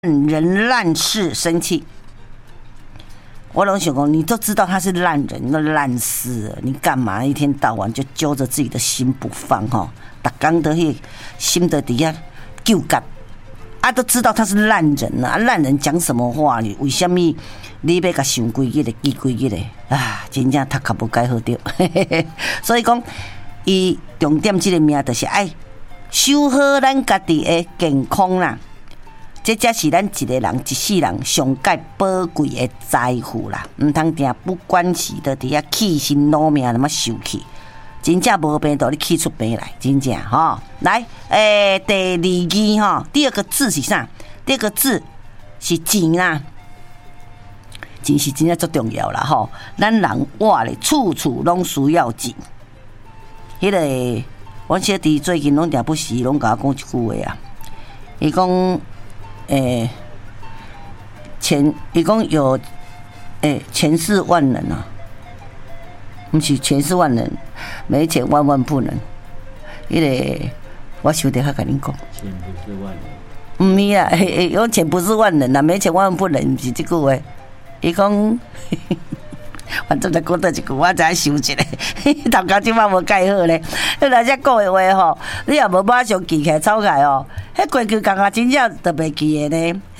人烂事生气，我拢想讲，你都知道他是烂人，那烂死了，你干嘛一天到晚就揪着自己的心不放哈？逐工都迄心的底下纠结，啊，都知道他是烂人啊，烂人讲什么话？为什么你要甲想规矩的记规矩的啊？真正读较无改好着，所以讲，伊重点这个命就是爱守好咱家己的健康啦。这才是咱一个人一世人上界宝贵的财富啦，唔通定不管时的伫遐气心劳命那么受气，真正无病到你气出病来，真正吼。来，第二字吼，第二个字是啥？第二个字是钱啦，钱是真正最重要啦吼。咱人活咧，处处拢需要钱。迄个，阮小弟最近拢定不时拢甲我讲一句话啊，伊讲。伊讲有，前世万能啊，不是前世万能，没钱万万不能。迄个我想得较甲恁讲， 钱不是万能。 唔是啊，有钱不是万能啊，没钱万万不能，不是这句话。伊讲，反正就讲到一句，我才想一下，头家即摆无改好咧。你若遮讲的话吼，你也无马上记起来抄起来哦。迄过去讲啊，真正特别记的呢。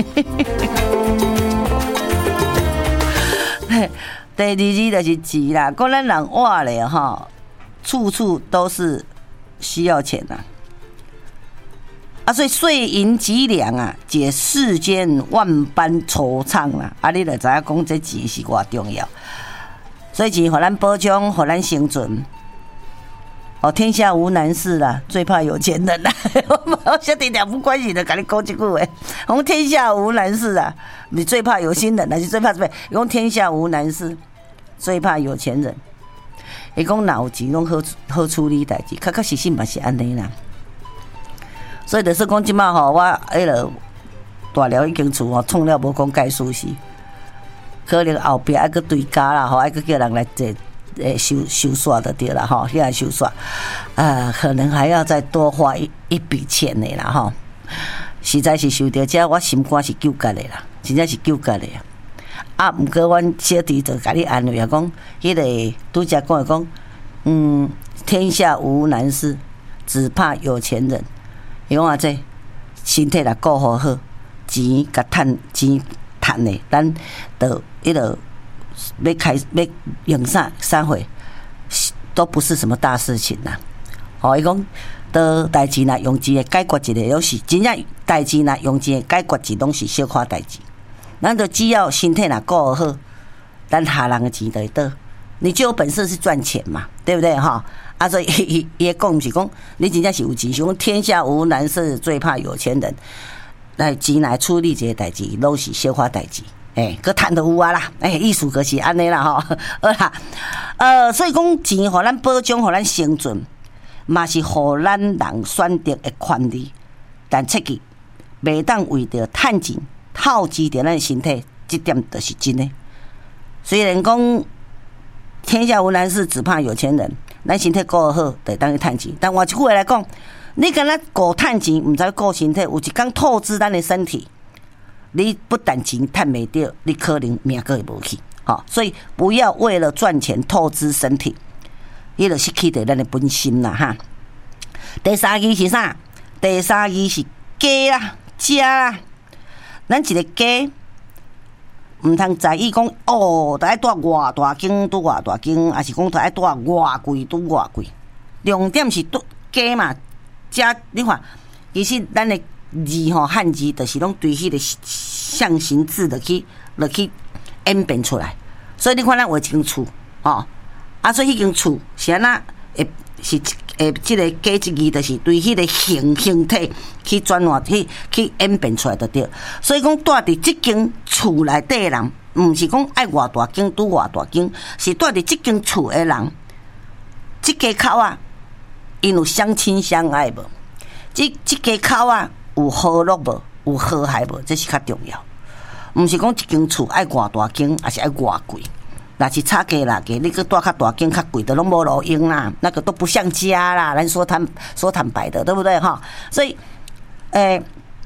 第二字就是钱啦，讲咱人活咧吼，处处都是需要钱呐。啊，所以岁银几两啊，解世间万般惆怅啦。啊，你就知影讲这钱是偌重要，所以钱互咱保障，互咱生存。哦，天下无难事啦，最怕有钱人啦。我小弟俩不关系的，跟你讲一句话，讲天下无难事啊，你最怕有心人，还是最怕什么？讲天下无难事，最怕有钱人。伊讲哪有钱拢好处理代志，确实嘛是安尼啦。所以就是讲，即马吼，我迄落大寮已经厝吼，创了无讲介舒适，可能后壁还佫追加啦，吼，还佫叫人来坐。修刷的对了哈，现在修刷，可能还要再多花一笔钱的啦哈。实在是收到这，我心肝是纠结的啦，真正是纠结的啊。啊，不过阮小弟就甲你安慰啊，讲迄个拄则讲的讲，天下无难事，只怕有钱人。伊讲啊，这身体若顾好好，钱甲钱赚的，咱就迄个。要用啥回都不是什么大事情啦。哦，伊讲，的代志啦，用钱解决一个，拢是真正代志啦，用钱解决一拢是小可代志。咱就只要身体若顾好，咱下人的钱就会倒，你就有本事去赚钱嘛，对不对哈？啊，所以伊讲毋是讲，你真正是有钱，是讲天下无难事，最怕有钱人。来钱来处理这个代志，拢是小可代志。佮赚得有啊啦，意思就是安尼啦吼，好啦，所以讲钱互咱保障，互咱生存，嘛是互咱人选择的权利，但切记，袂当为着趁钱透支着咱身体，这点就是真的。虽然讲天下无难事，只怕有钱人，咱身体顾好，就当去趁钱。但换一句话来讲，你敢若顾趁钱，毋知顾身体，有一天透支咱的身体。你不但钱赚袂到，你可能命个会无去，所以不要为了赚钱透支身体，伊就失去着咱的本心啦哈。第三字是啥？第三字是家啦，家啦。咱一个家，唔通在意讲哦，得爱住偌大间，拄偌大间，还是讲得爱住偌贵，拄偌贵。重点是家嘛，家你看，其实咱的。字吼汉字就是拢对迄个象形字的去演变出来，所以你看咱有一间厝吼，所以迄间厝是安那是即个家一字，就是对迄个形体去转换去演变出来就对。所以讲住伫即间厝内底的人，毋是讲爱偌大间拄偌大间，是住伫即间厝的人，即家口啊，因有相亲相爱无？即家口啊。有和乐无？有和谐无？这是较重要。毋是讲一间厝爱偌大间，还是爱偌贵。若是差价啦，给你个住较大间较贵的，拢无路用啦，那个都不像家啦。咱说坦白的，对不对哈？所以，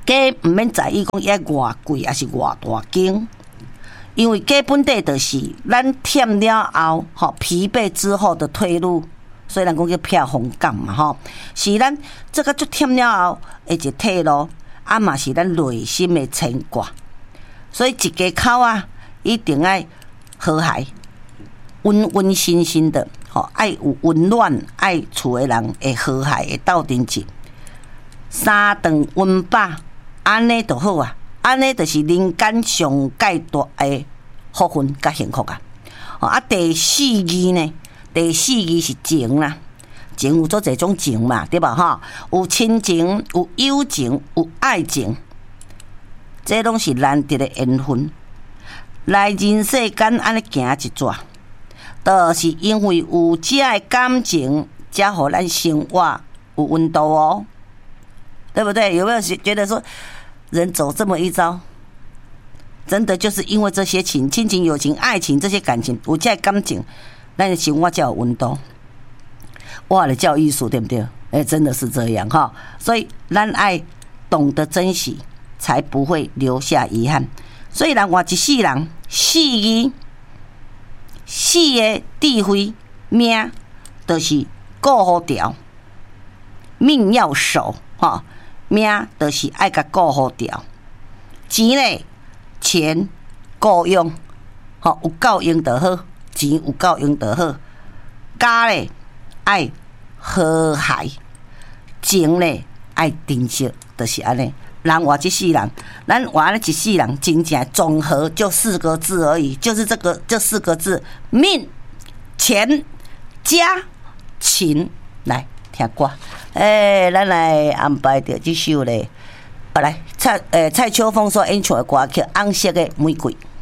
鸡毋免在意讲伊爱偌贵还是偌大斤，因为鸡本底就是咱忝了后，吼疲惫之后的退路，虽然讲叫避风港嘛，吼，是咱这个足忝了后的一个退路，啊嘛是咱内心的牵挂。所以一家口啊，一定爱和谐、温温馨馨的，吼，爱有温暖，爱厝的人会和谐会斗阵一，三顿温饱，安尼就好啊，安尼就是人间上界大的福分甲幸福啊！啊，第四义呢？第四义是情啦，情有做这种情嘛，对吧？哈，有亲情，有友情，有爱情。这拢是难得的缘分，来人世间安尼行一逝，就是因为有这的感情，才互咱生活有温度哦，对不对？有没有觉得说，人走这么一遭，真的就是因为这些亲情、友情、爱情这些感情，有这的感情，咱的生活才有温度。哇，的叫艺术，对不对？真的是这样哈。所以咱爱懂得珍惜。才不会留下遗憾。所以人活一世人，四字四个智慧命，就是顾好条，命要守哈，命就是爱甲顾好条。钱咧，钱够用，吼有够用就好，钱有够用就好。家咧爱和谐，情咧爱珍惜，就是安尼。人活一世人，咱活了一世人，真正总和就4个字而已，就是这4个字：命、钱、家、情。来听歌，咱来安排着这首咧，来蔡秋凤所演唱的歌曲《红色的玫瑰》。